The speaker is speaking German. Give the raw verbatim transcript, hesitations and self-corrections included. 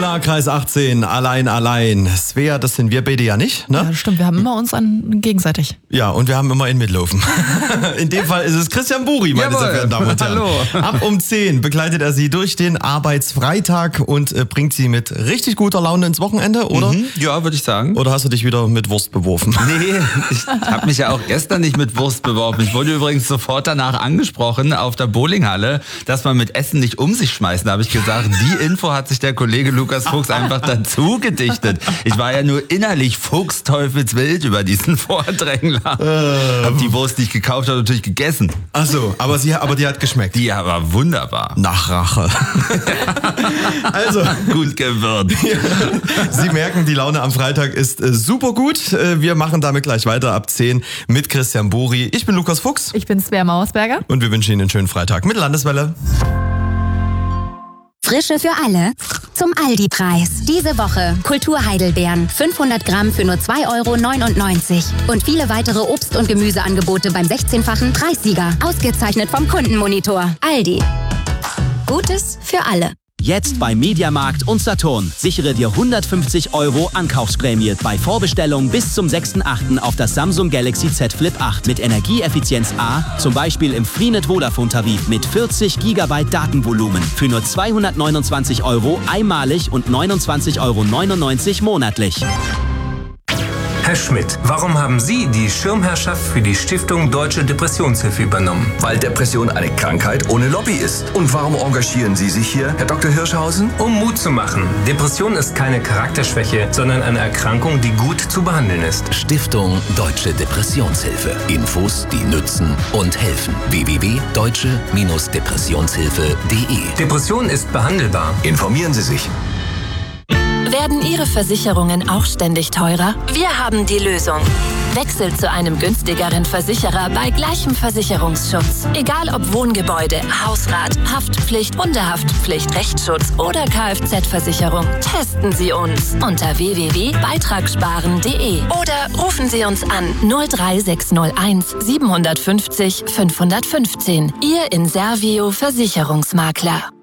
Verena, Kreis achtzehn, allein, allein. Svea, das sind wir beide ja nicht, ne? Ja, das stimmt. Wir haben immer uns an gegenseitig. Ja, und wir haben immer in Mitlaufen. In dem Fall ist es Christian Buri, meine Jawohl. sehr verehrten Damen und Herren. Hallo. Ab um zehn begleitet er sie durch den Arbeitsfreitag und äh, bringt sie mit richtig guter Laune ins Wochenende, oder? Mhm. Ja, würde ich sagen. Oder hast du dich wieder mit Wurst beworfen? Nee, ich habe mich ja auch gestern nicht mit Wurst beworfen. Ich wurde übrigens sofort danach angesprochen auf der Bowlinghalle, dass man mit Essen nicht um sich schmeißt. Da habe ich gesagt, die Info hat sich der Kollege Lukas Fuchs einfach dazu gedichtet. Ich war ja nur innerlich fuchsteufelswild über diesen Vordrängler. Äh. Hab die Wurst, die ich gekauft habe, natürlich gegessen. Ach so, aber, sie, aber die hat geschmeckt. Die war wunderbar. Nach Rache. Also, gut gewürzt. Sie merken, die Laune am Freitag ist äh, super gut. Äh, wir machen damit gleich weiter ab zehn mit Christian Buri. Ich bin Lukas Fuchs. Ich bin Svea Mauersberger. Und wir wünschen Ihnen einen schönen Freitag mit Landeswelle. Frische für alle zum Aldi-Preis. Diese Woche Kultur-Heidelbeeren, fünfhundert Gramm für nur zwei Euro neunundneunzig. Und viele weitere Obst- und Gemüseangebote beim sechzehnfachen Preissieger. Ausgezeichnet vom Kundenmonitor. Aldi. Gutes für alle. Jetzt bei Mediamarkt und Saturn. Sichere dir hundertfünfzig Euro Ankaufsprämie bei Vorbestellung bis zum sechsten achten auf das Samsung Galaxy Z Flip acht mit Energieeffizienz A, zum Beispiel im Freenet Vodafone Tarif mit vierzig Gigabyte Datenvolumen für nur zweihundertneunundzwanzig Euro einmalig und neunundzwanzig Euro neunundneunzig monatlich. Herr Schmidt, warum haben Sie die Schirmherrschaft für die Stiftung Deutsche Depressionshilfe übernommen? Weil Depression eine Krankheit ohne Lobby ist. Und warum engagieren Sie sich hier, Herr Doktor Hirschhausen? Um Mut zu machen. Depression ist keine Charakterschwäche, sondern eine Erkrankung, die gut zu behandeln ist. Stiftung Deutsche Depressionshilfe. Infos, die nützen und helfen. w w w punkt deutsche Depressionshilfe punkt de Depression ist behandelbar. Informieren Sie sich. Werden Ihre Versicherungen auch ständig teurer? Wir haben die Lösung. Wechselt zu einem günstigeren Versicherer bei gleichem Versicherungsschutz. Egal ob Wohngebäude, Hausrat, Haftpflicht, Hundehaftpflicht, Rechtsschutz oder Kfz-Versicherung. Testen Sie uns unter w w w punkt beitragssparen punkt de oder rufen Sie uns an null drei sechs null eins sieben fünf null fünf fünf eins fünf. Ihr Inservio Versicherungsmakler.